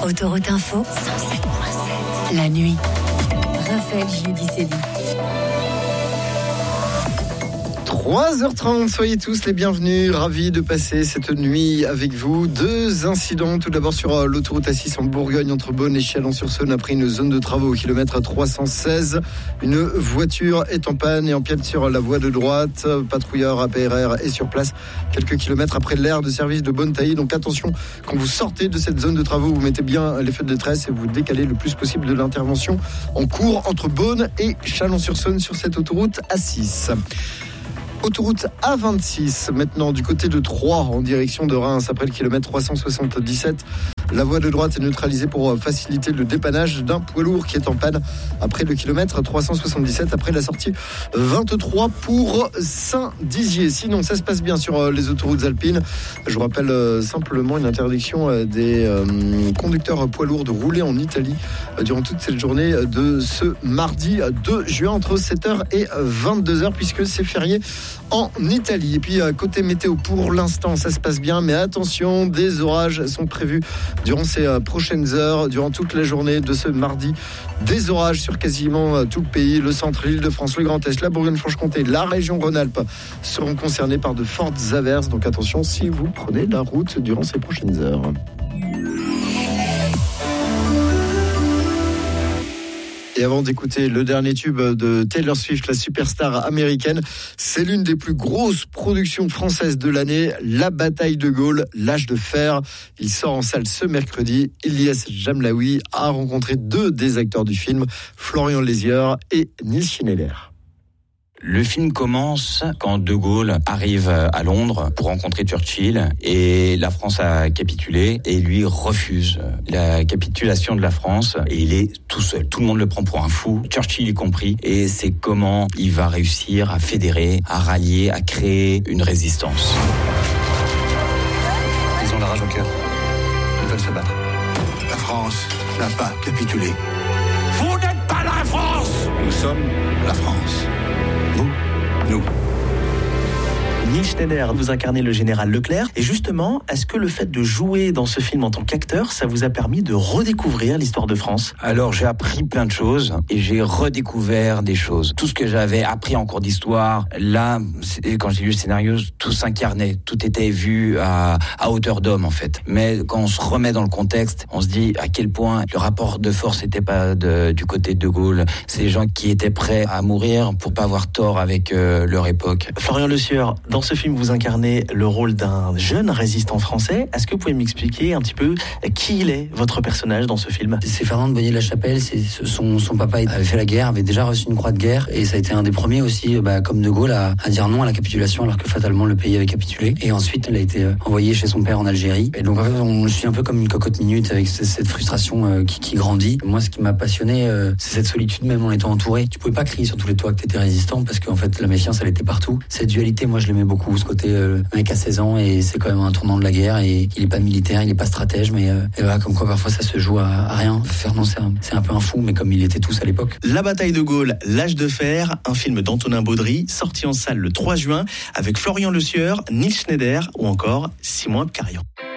Autoroute Info, 107.7. La nuit. Raphaël Giudicelli. 3h30, soyez tous les bienvenus, ravis de passer cette nuit avec vous. Deux incidents, tout d'abord sur l'autoroute A6 en Bourgogne entre Beaune et Chalon-sur-Saône après une zone de travaux au kilomètre 316. Une voiture est en panne et empiète sur la voie de droite. Patrouilleur APRR est sur place quelques kilomètres après l'aire de service de Bonne-Tailly. Donc attention, quand vous sortez de cette zone de travaux, vous mettez bien les feux de détresse et vous décalez le plus possible de l'intervention en cours entre Beaune et Chalon-sur-Saône sur cette autoroute A6. Autoroute A26, maintenant du côté de Troyes en direction de Reims après le kilomètre 377. La voie de droite est neutralisée pour faciliter le dépannage d'un poids lourd qui est en panne après le kilomètre 377, après la sortie 23 pour Saint-Dizier. Sinon, ça se passe bien sur les autoroutes alpines. Je vous rappelle simplement une interdiction des conducteurs poids lourds de rouler en Italie durant toute cette journée de ce mardi 2 juin entre 7h et 22h puisque c'est férié en Italie. Et puis côté météo, pour l'instant ça se passe bien, mais attention, des orages sont prévus durant ces prochaines heures, durant toute la journée de ce mardi. Des orages sur quasiment tout le pays, le centre, l'Île-de-France, le Grand Est, la Bourgogne-Franche-Comté, la région Rhône-Alpes seront concernés par de fortes averses. Donc attention si vous prenez la route durant ces prochaines heures. Et avant d'écouter le dernier tube de Taylor Swift, la superstar américaine, c'est l'une des plus grosses productions françaises de l'année, La Bataille de Gaulle, l'âge de fer. Il sort en salle ce mercredi. Ilyes Jamlaoui a rencontré deux des acteurs du film, Florian Lézieur et Nils Schneider. Le film commence quand De Gaulle arrive à Londres pour rencontrer Churchill et la France a capitulé et lui refuse la capitulation de la France et il est tout seul. Tout le monde le prend pour un fou, Churchill y compris, et c'est comment il va réussir à fédérer, à rallier, à créer une résistance. Ils ont la rage au cœur. Ils veulent se battre. La France n'a pas capitulé. Vous n'êtes pas la France! Nous sommes la France. Nous. Nils Schneider, vous incarnez le général Leclerc. Et justement, est-ce que le fait de jouer dans ce film en tant qu'acteur, ça vous a permis de redécouvrir l'histoire de France ? Alors j'ai appris plein de choses et j'ai redécouvert des choses. Tout ce que j'avais appris en cours d'histoire, là, quand j'ai lu le scénario, tout s'incarnait. Tout était vu à hauteur d'homme en fait. Mais quand on se remet dans le contexte, on se dit à quel point le rapport de force n'était pas du côté de Gaulle. C'est des gens qui étaient prêts à mourir pour pas avoir tort avec leur époque. Florian Lézieur, dans ce film, vous incarnez le rôle d'un jeune résistant français. Est-ce que vous pouvez m'expliquer un petit peu qui il est, votre personnage, dans ce film ? C'est Fernand de Bonnier-la-Chapelle. Son papa avait fait la guerre, avait déjà reçu une croix de guerre, et ça a été un des premiers aussi, comme De Gaulle, à dire non à la capitulation, alors que fatalement le pays avait capitulé. Et ensuite, il a été envoyé chez son père en Algérie. Et donc en fait, on le suit un peu comme une cocotte minute avec cette frustration qui grandit. Moi, ce qui m'a passionné, c'est cette solitude, même en étant entouré. Tu pouvais pas crier sur tous les toits que t'étais résistant, parce qu'en fait, la méfiance, elle était partout. Cette dualité, moi, je l'aimais beaucoup, ce côté mec à 16 ans et c'est quand même un tournant de la guerre et il est pas militaire, il est pas stratège, mais et voilà, comme quoi parfois ça se joue à rien. Fernand, c'est un peu un fou, mais comme il était tous à l'époque. La Bataille de Gaulle, l'âge de fer, un film d'Antonin Baudry, sorti en salle le 3 juin avec Florian Lézieur, Nils Schneider ou encore Simon Abkarian.